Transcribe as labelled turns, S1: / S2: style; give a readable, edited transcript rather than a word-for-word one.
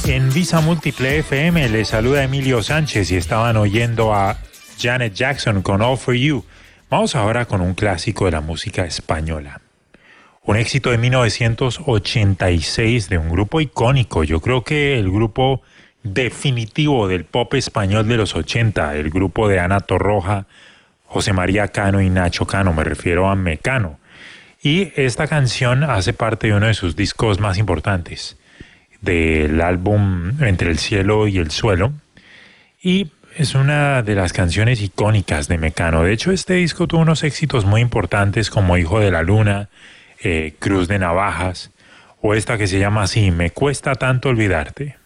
S1: En Visa Múltiple FM les saluda Emilio Sánchez y estaban oyendo a Janet Jackson con All For You. Vamos ahora con un clásico de la música española. Un éxito de 1986 de un grupo icónico. Yo creo que el grupo definitivo del pop español de los 80, el grupo de Ana Torroja, José María Cano y Nacho Cano, me refiero a Mecano. Y esta canción hace parte de uno de sus discos más importantes, del álbum Entre el cielo y el suelo, y es una de las canciones icónicas de Mecano. De hecho, este disco tuvo unos éxitos muy importantes como Hijo de la Luna, Cruz de Navajas, o esta que se llama así, Me cuesta tanto olvidarte.